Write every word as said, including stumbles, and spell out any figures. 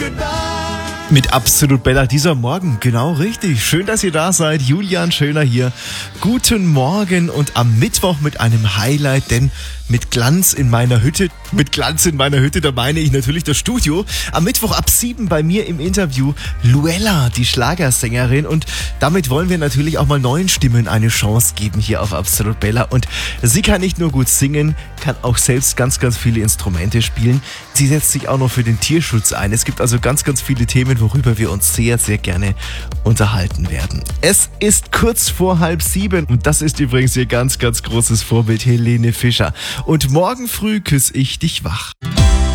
Mit Absolut Bella dieser Morgen, genau richtig. Schön, dass ihr da seid. Julian Schöner hier. Guten Morgen und am Mittwoch mit einem Highlight, denn mit Glanz in meiner Hütte, mit Glanz in meiner Hütte, da meine ich natürlich das Studio. Am Mittwoch ab sieben bei mir im Interview Luella, die Schlagersängerin, und damit wollen wir natürlich auch mal neuen Stimmen eine Chance geben hier auf Absolut Bella. Und sie kann nicht nur gut singen, kann auch selbst ganz, ganz viele Instrumente spielen. Sie setzt sich auch noch für den Tierschutz ein. Es gibt also ganz, ganz viele Themen, worüber wir uns sehr, sehr gerne unterhalten werden. Es ist kurz vor halb sieben und das ist übrigens ihr ganz, ganz großes Vorbild Helene Fischer. Und morgen früh küsse ich dich wach.